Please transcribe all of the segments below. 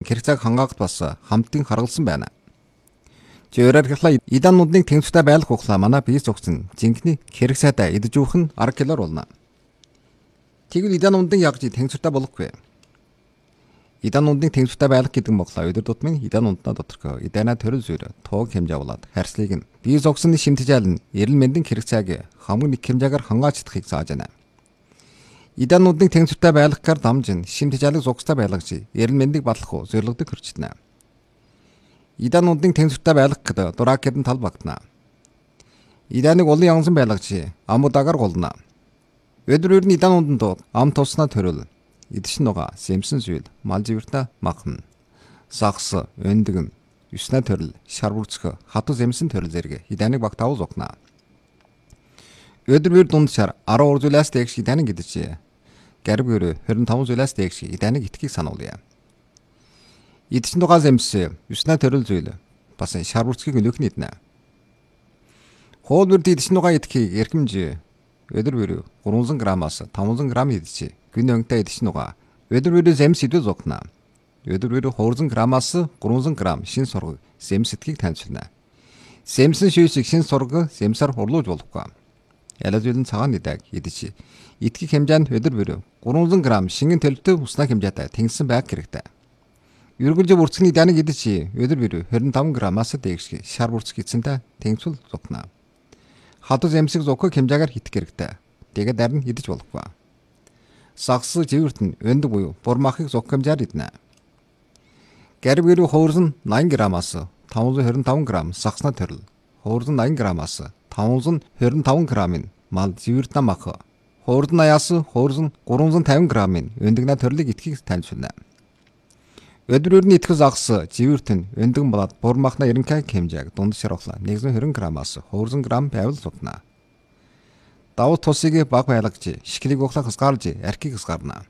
хэрэгцээг хангахад бас хамтдын харгалсан байна. Өөрөөр идан нундын тэнцвэртэй байх ухлаа манай бие зогсон жинхэнэ хэрэг сайдаа идэж уух нь 10 калори болно. Тэгвэл идан нундын ягж тэнцвэртэй болохгүй. Идан нундын тэнцвэртэй байх гэдэг нь боглоо өдөр тутмын идан нунднаа доторх идана төрөл зүйр туг хэмжээ болоод харьцлыг нь бие зогсны шимтгийл нь эрүүл мэндийн хэрэгцээг хамгийн нэг хэмжээгээр хангаж чадахыг зааж байна. Идан нундын тэнцвэртэй байлгахаар дамжин шимтгийлийг зогстой байлгаж эрүүл мэндийг батлах зорилготой хүрчнэ. Идан нундын тэнцвэртэй байлгах гэдэг дурак гэдэг тал багтана. Иданыг улын янзан байлгаж амуудагаар голно. Өдөр нь идан нунданд ам туснаа төрөл идэж нуга сэмсэн зүйл мал живэртэ махна. Сагс өндгөн юснаа төрөл шарвурцх хатуу сэмсэн төрөл зэрэг иданыг багтаавал зогно. Өдөр дунд шар 10 зүйлээс дээш иданыг идэж гарib өрөө 25 зүйлээс дээш иданыг итгэхийг сануулъя. Идэж нугаа сэмс юснаа төрөл зүйл бас шарвурцхийг өлөөхний иднэ. Хоолборд идэж нугаа идэхийг эрхэмж өдөр 300 грамаас 500 грамм идэж гүн өнгөтэй идэж нугаа өдөр сэмс идэл зогно. Өдөр 200 грамаас 300 грамм шин сураг сэмс идэхийг танилцуулна. Сэмсэн шүүсийг шин сураг сэмсээр хурлууж болохгүй. Ялаж үлэн цагаан идэг идэж идэхийг хэмжээнд өдөр 300 грамм шингэн төлөвтэй уснаа хэмжээтэй тэнгисэн байх хэрэгтэй. Үргэлж бүрцгний иданыг идэж өдөр 25 граммаас дээш шар бүрцэг эцэнтэй тэнгисүүл зогно. Хатуу эмсэг зогхог хэмжээгээр хитэх хэрэгтэй. Тэгээд дарин идэж болохгүй. Сагс живэрт нь өндөг буюу бурмахыг зогх хэмжээр иднэ. Гариб хуурсан 80 граммаас 525 грамм сагснаа төрөл. Хуурсан 80 граммаас 525 граммын мал живэрт намах. Хуурсан 80-аас хуурсан 350 граммын өндөгнө төрлийг идэхийг танилцуулна. Өдөр итгэх загас живэрт нь өндгөн болоод бурмахна 90 хэмжээг дунд шарвахлаа 120 граммаас 200 грамм байвал судна. Давуу тусыг баг байлгаж, шикрийг ухлах хасгаалж, архийг хасгаарна.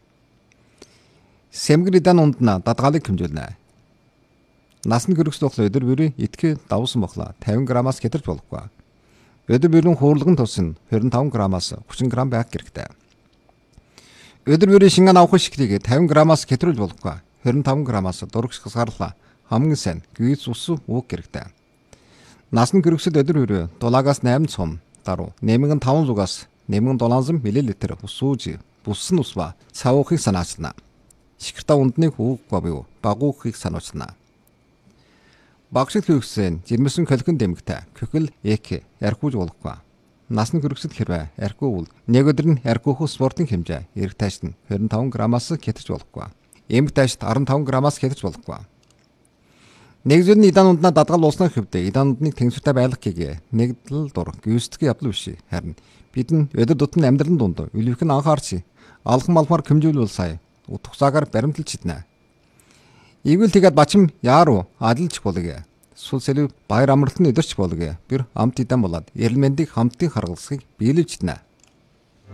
Сэмгэр идан ундна дадгаалыг хэмжүүлнэ. Насны гөрөкс тухлаа өдөр итгэх давсан бохлаа 50 граммаас хэтэрч болохгүй. Өдөр хуурлагын тус нь 25 граммаас 30 грамм байх хэрэгтэй. Өдөр шингэн авах шикрийг 50 граммаас хэтэрүүлж болохгүй. 25 граммаас дурагш хасгаарлаа хамгийн сайн гүйц ус уух хэрэгтэй. Насны гөрөксөд өдөр дулаагаас 8 цом даруй нэмгэн 5 зугаас нэмгэн 700 мл ус ууж бүссэн ус ба цавуухыг санаачилна. Шикртаа ундныг уухгүй буюу багуухыг санаачилна. Багшид хөвгсөн жирэмсэн колхин дэмэгтэй көхөл эк ярхууж болохгүй. Насны гөрөксөд хэрвээ архиувал нэг өдөр нь архиух спортын хэмжээ эрг таашд нь 25 граммаас хэтэж болохгүй. Эмх таашд 15 граммаас хэтэж болохгүй. Нэг зүйл нь идан унднаа дадгал ууснах хөвдөө идан ундныг тэнцвэртэй байлгахыг нэгдэл дур гүйцэтгэх явдал биш. Харин бид нь өдөр тутмын амьдралын дунд үлвэх нь анхаарч алхам малмаар хэмжүүлвэл сая утгасаагаар баримталж чиднэ. Игвэл тэгээд бачим яаруу адилж болыг. Сул сэлв баяр амралт нь өдөрч болыг. Bir амт идан болоод эрэл мэндийг хамтдын харгалзахыг биелүүлж чиднэ.